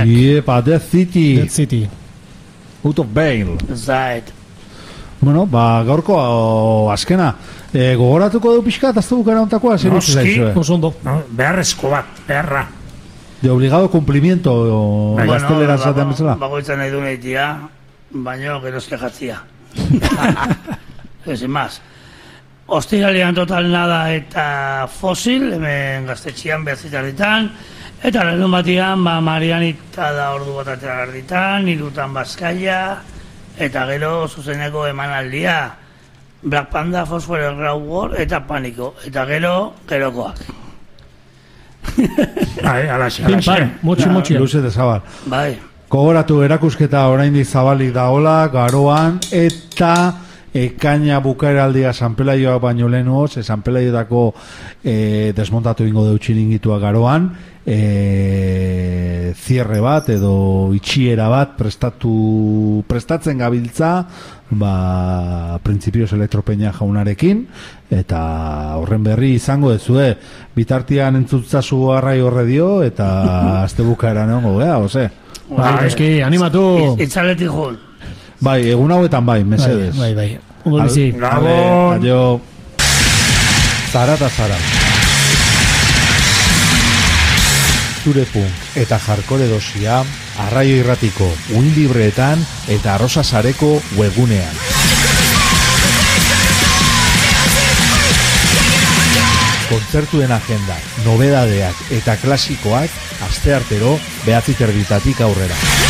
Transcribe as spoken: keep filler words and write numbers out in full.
Attack. Iepa, Death City. Dead City. Out of Bail. Zait. Bueno, ba, gaurko o, azkena. E, gogoratuko du pixka, azte bukara ontakoa, zer Noski. utzi zaizue? Oso ondo. No, beharrezko bat, beharra. De obligado cumplimiento, o, Bueno, gaztelera ba- zaten bezala. Bagoitzan nahi du nahitia, baina gerozke jatzia. Ez más. Ostiralean total nada eta fosil, hemen gaztetxian behatzitarritan, eta larun batian, ba, Marianita da ordu bat aterarditan, irutan Bazkaia, eta gero zuzeneko emanaldia, Black Panda, Phosphorus Grau War, eta Paniko, eta gero, gerokoak. Bai, alaxe, Pin alaxe. pan, motxi motxi. Luze de zabal. Bai. Gogoratu erakusketa oraindik zabalik daola, garoan, eta ekaina bukaeraldia San Pelaioak baino lehenuoz, San Pelaiotako e, desmontatu ingo deu txiringitua garoan, e, zierre bat edo itxiera bat prestatu prestatzen gabiltza, ba, Principios Elektropeña jaunarekin, eta horren berri izango dezue, bitartian entzutzazu arrai horre dio, eta azte bukaeran egongo, gea, ose? Bai, eski, animatu. Itzaletik jun. Bai, egun hauetan bai, mesedez. Bai, bai. Ondo bizi. Gabon. Adio. Zara eta zara. Zure punk eta jarkore dosia Arraio Irratiko uin libreetan eta Arrosa Sareko webgunean. Kontzertuen agenda, nobedadeak eta klasikoak asteartero behatzi terbitatik aurrera.